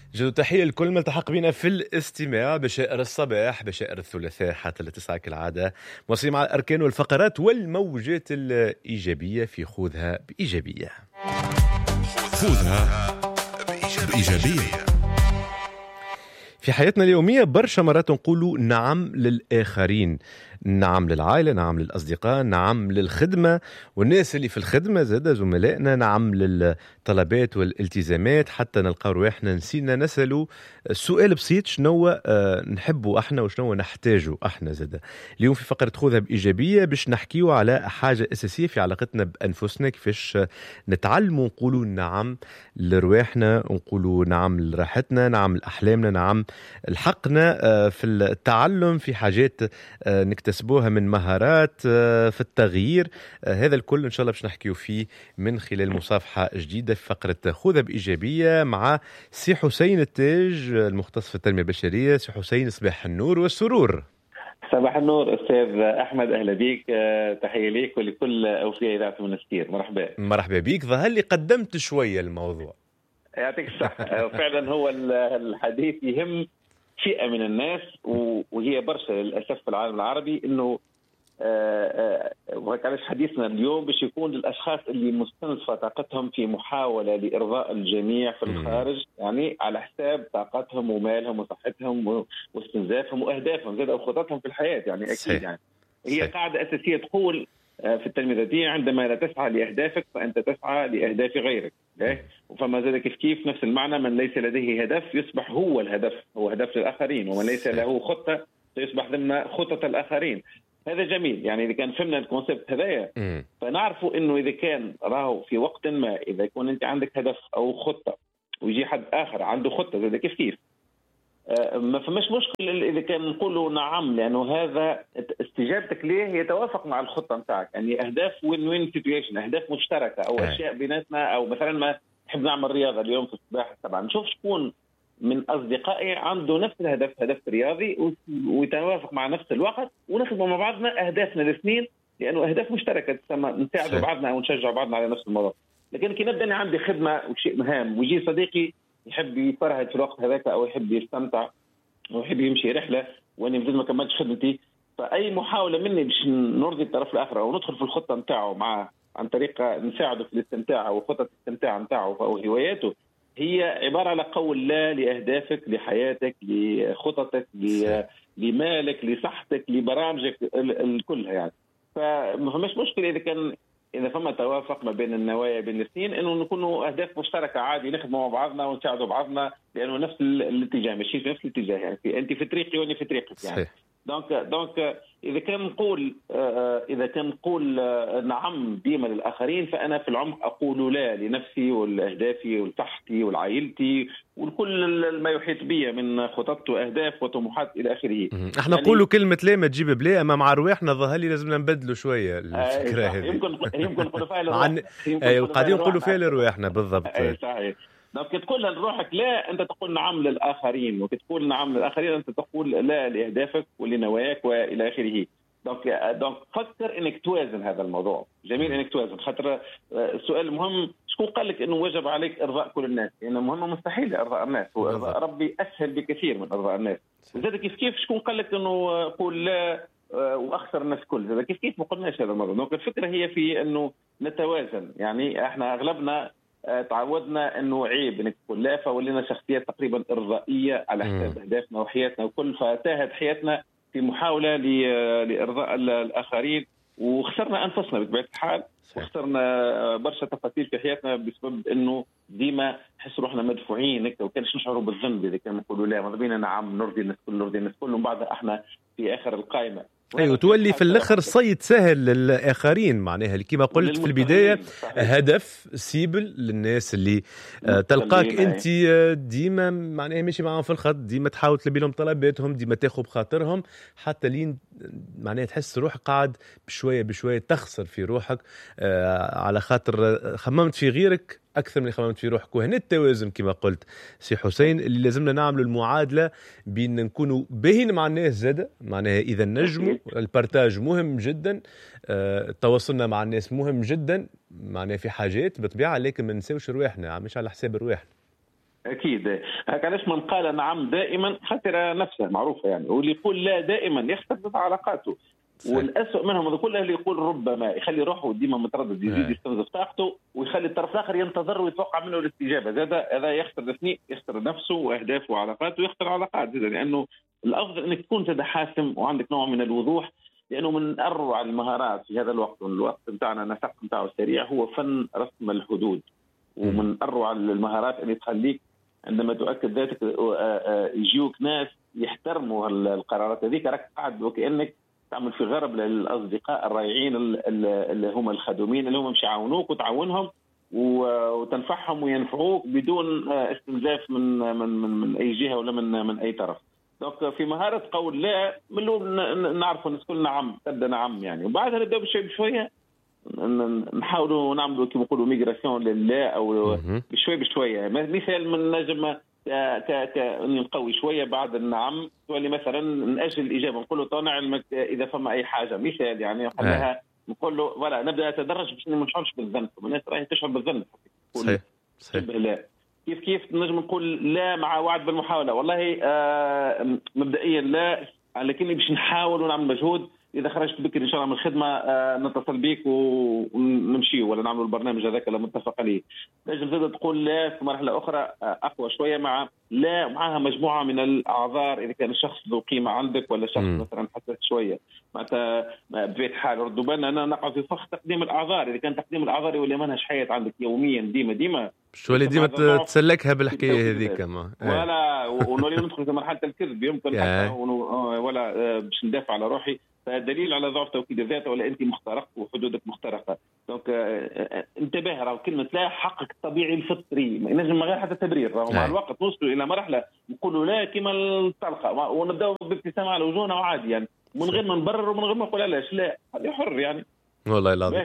جدو تحية لكل من التحق بنا في الاستماع بشائر الصباح بشائر الثلاثاء حتى ل9 كالعادة، مواصلين مع الأركان والفقرات والموجات الإيجابية في خذها بإيجابية. خذها بإيجابية. في حياتنا اليومية برشا مرات نقولوا نعم للآخرين، نعم للعائلة، نعم للأصدقاء، نعم للخدمة والناس اللي في الخدمة، زاد زملائنا، نعم للطلبات والالتزامات، حتى نلقى رواحنا نسينا نسألوا السؤال بسيط: شنو نحبوا احنا وشنو نحتاجوا احنا. زاد اليوم في فقرة خذها بإيجابية باش نحكيوا على حاجة أساسية في علاقتنا بأنفسنا، كيفاش نتعلموا نقولوا نعم لرواحنا، نقولوا نعم لراحتنا، نعم لأحلامنا، نعم الحقنا في التعلم، في حاجات نكتسبوها من مهارات، في التغيير. هذا الكل إن شاء الله باش نحكيو فيه من خلال مصافحة جديدة في فقرة خذها بإيجابية مع سي حسين التاج المختص في التنمية البشرية. سي حسين، صباح النور والسرور. صباح النور أستاذ أحمد، أهلا بيك، تحية ليك ولكل أوفياء إذاعة المنستير. مرحبا. مرحبا بيك، ظهر لي قدمت شوية الموضوع. يعطيك الصحة. فعلا هو الحديث يهم فئة من الناس وهي برشا للأسف في العالم العربي، إنه وهكذا حديثنا اليوم باش يكون للأشخاص اللي مستنزفة طاقتهم في محاولة لإرضاء الجميع في الخارج، يعني على حساب طاقتهم ومالهم وصحتهم واستنزافهم وأهدافهم زاد وخططهم في الحياة. يعني أكيد صحيح. يعني هي قاعدة أساسية تقول في التنمية الذاتية: عندما لا تسعى لأهدافك فأنت تسعى لأهداف غيرك. وفما زاد كيف نفس المعنى: من ليس لديه هدف يصبح هو الهدف، هو هدف للآخرين، ومن ليس له خطة سيصبح ضمن خطة الآخرين. هذا جميل. يعني إذا كان فهمنا الكونسيبت هذايا فنعرفوا إنه إذا كان راهو في وقت ما إذا يكون أنت عندك هدف أو خطة ويجي حد آخر عنده خطة زاد كيف ما فماش مشكل إذا كان نقوله نعم، لأنه هذا استجابتك ليه يتوافق مع الخطة متاعك. يعني أهداف وين سيتويشن، أهداف مشتركة أو أشياء بيناتنا. أو مثلا ما نحب نعمل رياضة اليوم في الصباح، طبعا نشوف شكون من أصدقائي عنده نفس الهدف، هدف رياضي، ويتوافق مع نفس الوقت، ونخدم مع بعضنا أهدافنا الاثنين، لأنه أهداف مشتركة تسمى نساعد بعضنا أو نشجع بعضنا على نفس الموضوع. لكن كي نبدأ أنا عندي خدمة وشيء مهام ويجي صديقي يحب يفرهد في الوقت هذاك أو يحب يستمتع أو يحب يمشي رحلة وأنا مازال ما كملتش خدمتي، فأي محاولة مني باش نرضي الطرف الآخر أو ندخل في الخطة نتاعه معه عن طريق نساعده في الاستمتاع أو خطة الاستمتاع نتاعه أو هواياته، هي عبارة على قول لا لأهدافك، لحياتك، لخططك، لمالك، لصحتك، لبرامجك كلها. يعني فما فماش مشكلة إذا فما توافق ما بين النوايا بين الاثنين، إنه نكونوا أهداف مشتركة عادي، نخدموا مع بعضنا ونساعدوا بعضنا، لأنه نفس الاتجاه، ماشي في نفس الاتجاه. يعني أنت في طريقي وأنا في طريقك. يعني صحيح. دونك إذا كان نقول نعم ديما للآخرين، فأنا في العمق أقول لا لنفسي ولأهدافي ولصحتي ولعائلتي والكل ما يحيط بي من خطط وأهداف وطموحات إلى آخره. احنا نقولوا يعني كلمة لا ما تجيب بلا، أما مع رواحنا ظهر لي لازمنا نبدلوا شوية الفكرة هذه. يمكن نقولوا فيها لرواحنا. قاعدين نقولوا فيها لرواحنا بالضبط. صحيح. دونك تقول لروحك لا، أنت تقول نعم للآخرين، وتقول نعم للآخرين أنت تقول لا لأهدافك ولنواياك وإلى آخره. دونك فكر انك توازن هذا الموضوع. جميل انك توازن، خاطر السؤال المهم: شكون قال لك انه وجب عليك ارضاء كل الناس؟ لانه مهم مستحيل ارضاء الناس، وارضاء ربي اسهل بكثير من ارضاء الناس. وزاد كيف شكون قال لك انه قول لا واخسر الناس كل؟ زاد كيف ما قلناش هذا الموضوع. دونك الفكره هي في انه نتوازن. يعني احنا اغلبنا تعودنا انه عيب انك تقول لا، فولينا شخصيات تقريبا ارضائيه على حساب اهدافنا وحياتنا وكل، فتاهت حياتنا في محاولة لإرضاء الآخرين، وخسرنا أنفسنا بطبيعة الحال، وخسرنا برشا تفاصيل في حياتنا بسبب أنه ديما نحس روحنا مدفوعين هيك، وكانش نشعروا بالذنب إذا كان نقولوا لا، ماذا بينا نعم نرضي الناس كل، ومن بعد احنا في آخر القائمة. أيوة، تولي في الآخر صيد سهل للآخرين، معناها كما قلت في البداية. هدف سيبل للناس اللي تلقاك أنت ديما معناها ماشي معهم في الخط، ديما تحاول تلبي لهم طلباتهم، ديما تاخذ بخاطرهم، حتى لين معناها تحس روحك قاعد بشوية تخسر في روحك على خاطر خممت في غيرك أكثر من خممت في روحك. وهنا التوازن كما قلت سي حسين اللي لازمنا نعمل المعادلة بين نكونوا باهين مع الناس زادة، معناها إذا نجموا البارتاج مهم جدا، تواصلنا مع الناس مهم جدا، معناها في حاجات بطبيعة، لكن ما نساوش رواحنا، مش على حساب رواحنا. اكيد. علاش من قال نعم دائما خسر نفسه، معروفه يعني، واللي يقول لا دائما يخسر علاقاته. والأسوأ منهم هذا كله اللي يقول ربما، يخلي روحه ديما متردد، يزيد يستنزف طاقته ويخلي الطرف الاخر ينتظر ويتوقع منه الاستجابه. هذا يخسر الاثنين، يخسر نفسه واهدافه وعلاقاته ويخسر علاقات، لانه الافضل انك تكون تدا حاسم وعندك نوع من الوضوح، لانه من اروع المهارات في هذا الوقت، والوقت نتاعنا نسق نتاعو سريع، هو فن رسم الحدود. ومن اروع المهارات اللي تخليك عندما تؤكد ذاتك يجيوك ناس يحترموا القرارات هذيك، راك قاعد وكانك تعمل في غرب للاصدقاء الرائعين اللي هم الخدومين، اللي هم مش يعاونوك وتعاونهم وتنفعهم وينفعوك بدون استنزاف من اي جهه ولا من اي طرف. دونك في مهاره قول لا، من نعرفوا نقول نعم، تبدا نعم يعني، وبعدها نبدا بشوي بشويه نحاولوا نعملوا كما نقولوا ميغراسيون لله، او بشوي بشويه. مثال من نجم نقوي شويه بعد النعم، تولي مثلا ناجل الاجابه، نقول له تو نعلمك اذا فما اي حاجه، مثال يعني خليها نقول له ولا نبدا اتدرج باش ما نشعرش بالذنب. الناس راهي تشعر بالذنب. صحيح. لا كيف نجم نقول لا مع وعد بالمحاوله، والله مبدئيا لا، لكني باش نحاول ونعمل مجهود. اذا خرجت بكري ان شاء الله من الخدمه نتصل بيك ونمشي ولا نعمل البرنامج هذاك اللي متفق عليه. لازم زاد تقول لا في مرحله اخرى اقوى شويه، مع لا معها مجموعه من الاعذار اذا كان الشخص ذو قيمه عندك ولا شخص مثلا حساس شويه. معناتها بطبيعه الحال ردوا بالنا انا نقع في فخ تقديم الاعذار. اذا كان تقديم الاعذار يولي منهج حياه عندك يوميا ديما شو اللي ديما تسلكها بالحكايه هذيك ولا ونولي ندخل في مرحله الكذب يمكن حتى ولا باش ندافع على روحي. فدليل على ضعف توكيد الذات، ولا انت مخترق وحدودك مخترقه. دونك انتبه، راهو كلمه لا حقك الطبيعي الفطري، ما ينجم غير حتى تبرير. راهو مع الوقت نوصلوا الى مرحله نقولوا لا كما الطلقه، ونبداو بابتسامه على وجوهنا وعادي يعني، من غير ما نبرر ومن غير ما نقول علاش لا، هذا حر يعني. والله العظيم.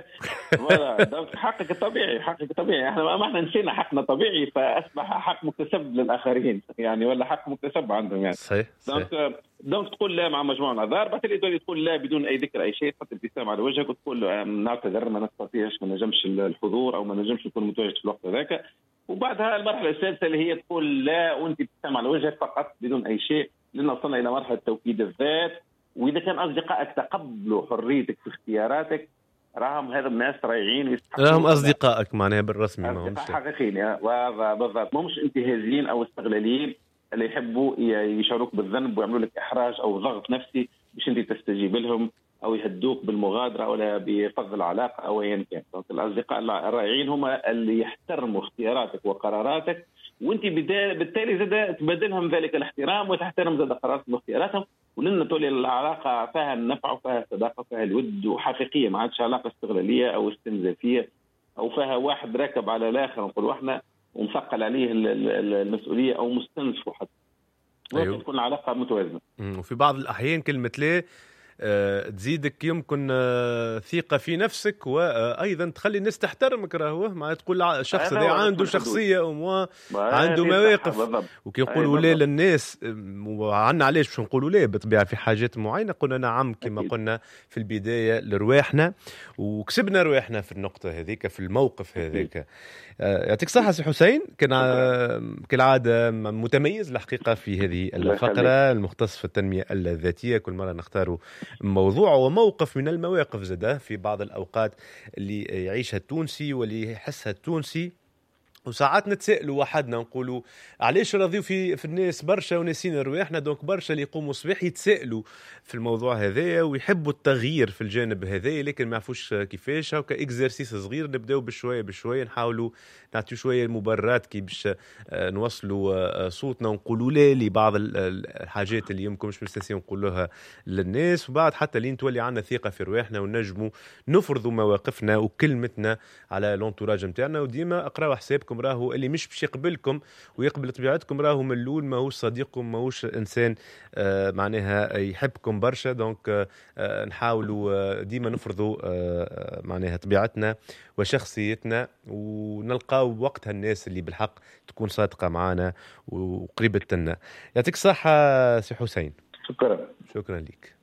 دونك حقك الطبيعي، حقك الطبيعي. احنا نسينا حقنا الطبيعي فاصبح حق مكتسب للاخرين يعني، ولا حق مكتسب عندهم يعني. صحيح. دونك تقول لا مع مجموعه من الاعذار، بعد اللي تقول لا بدون اي ذكر اي شيء، تحط ابتسامه على وجهك وتقول نعتذر ما نستطيعش، ما نجمش الحضور او ما نجمش نكون متواجد في الوقت هذاك. وبعدها المرحله الثالثه اللي هي تقول لا وانت ابتسامه على وجهك فقط بدون اي شيء، لان وصلنا الى مرحله توكيد الذات. واذا كان اصدقائك تقبلوا حريتك في اختياراتك، راهم هذا الناس رايعين، راهم اصدقائك معناها بالرسمي، ما همش حقيقيين بالضبط، مش انتهازيين او استغلاليين اللي يحبوا يشعروك بالذنب ويعملوا لك احراج او ضغط نفسي باش انت تستجيب لهم، او يهدوك بالمغادره ولا بفض العلاقه او ايا كان. الاصدقاء الرائعين هم اللي يحترموا اختياراتك وقراراتك، وانت بالتالي زاد تبادلهم ذلك الاحترام وتحترم زاد قراراتهم واختياراتهم، ولن تولي العلاقه فيها النفع وفيها الصداقه وفيها الود وحقيقيه، ما عادش علاقه استغلاليه او استنزافيه او فيها واحد راكب على الاخر نقولوا احنا ومثقل عليه المسؤوليه او مستنزفه حتى. أيوه. تكون العلاقه متوازنه. وفي بعض الاحيان كلمه لا تزيدك يمكن ثقة في نفسك، وأيضا تخلي الناس تحترمك. راهو ما تقول الشخص ده عنده شخصية عنده مواقف، وكي نقولوا لا للناس وعنا علاش باش نقولوا لا بطبيعة في حاجات معينة قلنا نعم كما قلنا في البداية لرواحنا، وكسبنا رواحنا في النقطة هذيك في الموقف هذيك. يعطيك صحة سي حسين، كان كالعادة متميز الحقيقة في هذه الفقرة المختصة في التنمية الذاتية. كل مرة نختار موضوع وموقف من المواقف زده في بعض الأوقات اللي يعيشها التونسي واللي يحسها التونسي. وساعات نتسائلوا وحدنا نقولوا علاش راضيو في الناس برشا وناسين رواحنا. دونك برشا اللي يقوموا صباح يتسائلوا في الموضوع هذايا ويحبوا التغيير في الجانب هذايا، لكن ما يعرفوش كيفاش. هكا اكزرسيس صغير نبداو بشويه نحاولوا نعطيو شويه المبررات كي باش نوصلوا صوتنا ونقولوا لا لبعض الحاجات اللي يمكن مش مستسيغ نقولوها للناس، وبعد حتى لين تولي عندنا ثقه في رواحنا ونجموا نفرضوا مواقفنا وكلمتنا على لونتوراج نتاعنا. وديما اقراوا حسابكم، راهو اللي مش باش يقبلكم ويقبل طبيعتكم راهو ملول، ماهوش صديقكم، ماهوش انسان معناها يحبكم برشا. دونك نحاولوا ديما نفرضوا معناها طبيعتنا وشخصيتنا، ونلقاو وقتها الناس اللي بالحق تكون صادقة معنا وقريبة لنا. يعطيك الصحة سي حسين. شكرا لك.